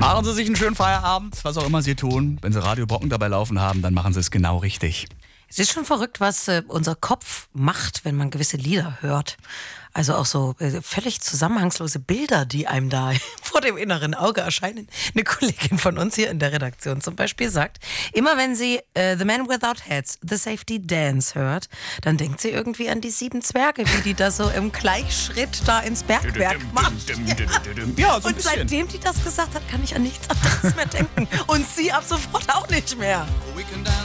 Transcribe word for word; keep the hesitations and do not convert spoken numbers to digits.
Machen Sie sich einen schönen Feierabend, was auch immer Sie tun. Wenn Sie Radio Brocken dabei laufen haben, dann machen Sie es genau richtig. Es ist schon verrückt, was äh, unser Kopf macht, wenn man gewisse Lieder hört. Also auch so äh, völlig zusammenhangslose Bilder, die einem da vor dem inneren Auge erscheinen. Eine Kollegin von uns hier in der Redaktion zum Beispiel sagt, immer wenn sie äh, The Man Without Hats, The Safety Dance hört, dann denkt sie irgendwie an die sieben Zwerge, wie die da so im Gleichschritt da ins Bergwerk machen. Ja, so ein Und bisschen. seitdem die das gesagt hat, kann ich an nichts anderes mehr denken. Und sie ab sofort auch nicht mehr.